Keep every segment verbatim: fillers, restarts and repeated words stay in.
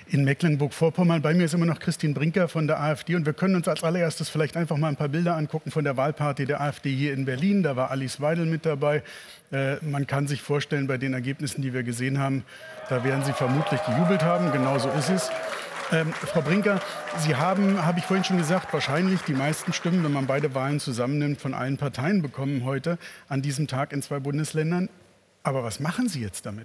in Mecklenburg-Vorpommern. Bei mir ist immer noch Christine Brinker von der AfD und wir können uns als allererstes vielleicht einfach mal ein paar Bilder angucken von der Wahlparty der AfD hier in Berlin. Da war Alice Weidel mit dabei. Äh, man kann sich vorstellen, bei den Ergebnissen, die wir gesehen haben, da werden Sie vermutlich gejubelt haben. Genau so ist es. Ähm, Frau Brinker, Sie haben, habe ich vorhin schon gesagt, wahrscheinlich die meisten Stimmen, wenn man beide Wahlen zusammennimmt, von allen Parteien bekommen heute an diesem Tag in zwei Bundesländern. Aber was machen Sie jetzt damit?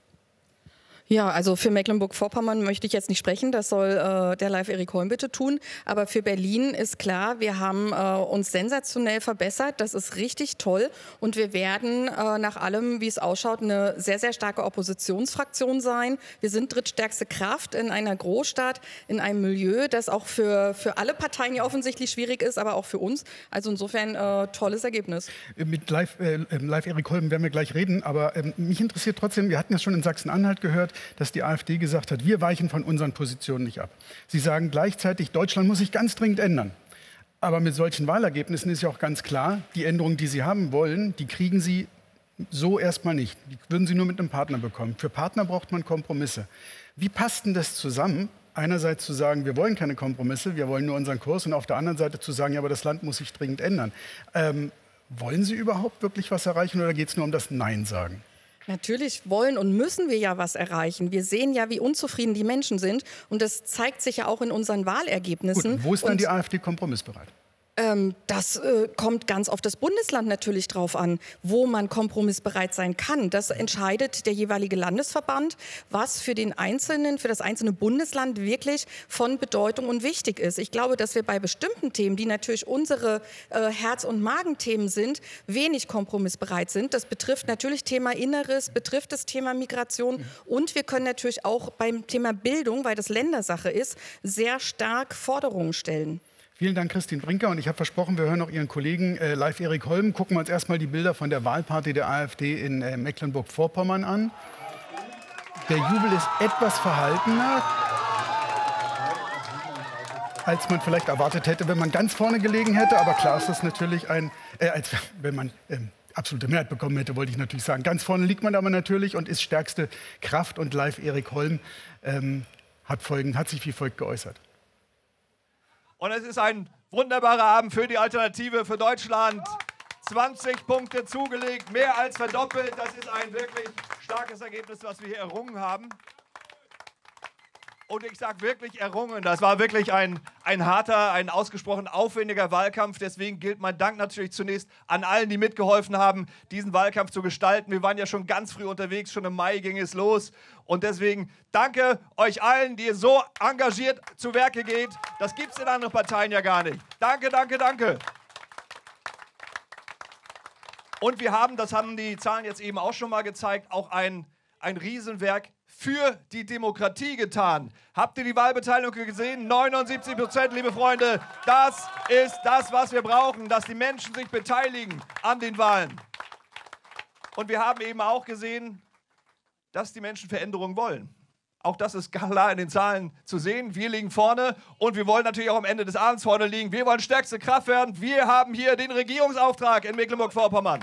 Ja, also für Mecklenburg-Vorpommern möchte ich jetzt nicht sprechen, das soll äh, der Live Erik Holm bitte tun. Aber für Berlin ist klar, wir haben äh, uns sensationell verbessert, das ist richtig toll. Und wir werden äh, nach allem, wie es ausschaut, eine sehr, sehr starke Oppositionsfraktion sein. Wir sind drittstärkste Kraft in einer Großstadt, in einem Milieu, das auch für, für alle Parteien ja offensichtlich schwierig ist, aber auch für uns. Also insofern äh, tolles Ergebnis. Mit Live, äh, Live Erik Holm werden wir gleich reden, aber äh, mich interessiert trotzdem, wir hatten ja schon in Sachsen-Anhalt gehört, dass die AfD gesagt hat, wir weichen von unseren Positionen nicht ab. Sie sagen gleichzeitig, Deutschland muss sich ganz dringend ändern. Aber mit solchen Wahlergebnissen ist ja auch ganz klar, die Änderungen, die Sie haben wollen, die kriegen Sie so erstmal nicht. Die würden Sie nur mit einem Partner bekommen. Für Partner braucht man Kompromisse. Wie passt denn das zusammen? Einerseits zu sagen, wir wollen keine Kompromisse, wir wollen nur unseren Kurs. Und auf der anderen Seite zu sagen, ja, aber das Land muss sich dringend ändern. Ähm, wollen Sie überhaupt wirklich was erreichen oder geht es nur um das Nein sagen? Natürlich wollen und müssen wir ja was erreichen. Wir sehen ja, wie unzufrieden die Menschen sind. Und das zeigt sich ja auch in unseren Wahlergebnissen. Gut, wo ist dann und die AfD kompromissbereit? Ähm, das äh, kommt ganz auf das Bundesland natürlich drauf an, wo man kompromissbereit sein kann. Das entscheidet der jeweilige Landesverband, was für den Einzelnen, für das einzelne Bundesland wirklich von Bedeutung und wichtig ist. Ich glaube, dass wir bei bestimmten Themen, die natürlich unsere äh, Herz- und Magenthemen sind, wenig kompromissbereit sind. Das betrifft natürlich Thema Inneres, betrifft das Thema Migration und wir können natürlich auch beim Thema Bildung, weil das Ländersache ist, sehr stark Forderungen stellen. Vielen Dank, Christine Brinker. Und ich habe versprochen, wir hören noch Ihren Kollegen äh, Live Erik Holm. Gucken wir uns erstmal die Bilder von der Wahlparty der AfD in äh, Mecklenburg-Vorpommern an. Der Jubel ist etwas verhaltener, als man vielleicht erwartet hätte, wenn man ganz vorne gelegen hätte. Aber klar ist das natürlich ein, äh, als wenn man ähm, absolute Mehrheit bekommen hätte, wollte ich natürlich sagen. Ganz vorne liegt man aber natürlich und ist stärkste Kraft. Und Live Erik Holm ähm, hat, folgend, hat sich wie folgt geäußert. Und es ist ein wunderbarer Abend für die Alternative für Deutschland. zwanzig Punkte zugelegt, mehr als verdoppelt. Das ist ein wirklich starkes Ergebnis, was wir hier errungen haben. Und ich sage wirklich errungen. Das war wirklich ein, ein harter, ein ausgesprochen aufwendiger Wahlkampf. Deswegen gilt mein Dank natürlich zunächst an allen, die mitgeholfen haben, diesen Wahlkampf zu gestalten. Wir waren ja schon ganz früh unterwegs, schon im Mai ging es los. Und deswegen danke euch allen, die so engagiert zu Werke geht. Das gibt es in anderen Parteien ja gar nicht. Danke, danke, danke. Und wir haben, das haben die Zahlen jetzt eben auch schon mal gezeigt, auch ein, ein Riesenwerk für die Demokratie getan. Habt ihr die Wahlbeteiligung gesehen? neunundsiebzig Prozent, liebe Freunde. Das ist das, was wir brauchen, dass die Menschen sich beteiligen an den Wahlen. Und wir haben eben auch gesehen, dass die Menschen Veränderungen wollen. Auch das ist klar in den Zahlen zu sehen. Wir liegen vorne und wir wollen natürlich auch am Ende des Abends vorne liegen. Wir wollen stärkste Kraft werden. Wir haben hier den Regierungsauftrag in Mecklenburg-Vorpommern.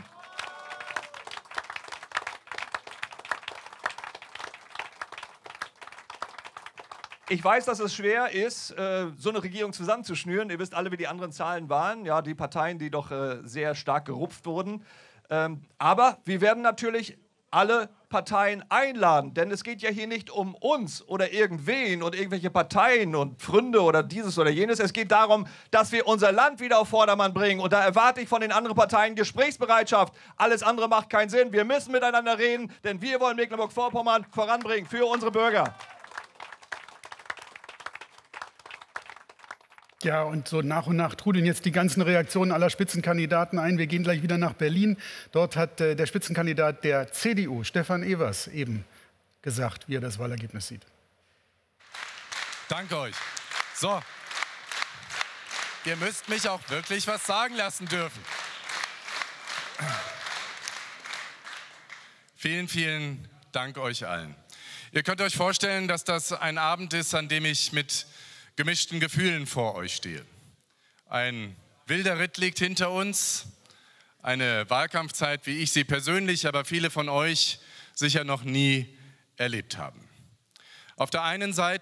Ich weiß, dass es schwer ist, so eine Regierung zusammenzuschnüren. Ihr wisst alle, wie die anderen Zahlen waren. Ja, die Parteien, die doch sehr stark gerupft wurden. Aber wir werden natürlich alle Parteien einladen. Denn es geht ja hier nicht um uns oder irgendwen und irgendwelche Parteien und Freunde oder dieses oder jenes. Es geht darum, dass wir unser Land wieder auf Vordermann bringen. Und da erwarte ich von den anderen Parteien Gesprächsbereitschaft. Alles andere macht keinen Sinn. Wir müssen miteinander reden, denn wir wollen Mecklenburg-Vorpommern voranbringen für unsere Bürger. Ja, und so nach und nach trudeln jetzt die ganzen Reaktionen aller Spitzenkandidaten ein. Wir gehen gleich wieder nach Berlin. Dort hat äh, der Spitzenkandidat der C D U, Stefan Evers, eben gesagt, wie er das Wahlergebnis sieht. Danke euch. So, ihr müsst mich auch wirklich was sagen lassen dürfen. Vielen, vielen Dank euch allen. Ihr könnt euch vorstellen, dass das ein Abend ist, an dem ich mit gemischten Gefühlen vor euch stehe. Ein wilder Ritt liegt hinter uns, eine Wahlkampfzeit, wie ich sie persönlich, aber viele von euch sicher noch nie erlebt haben. Auf der einen Seite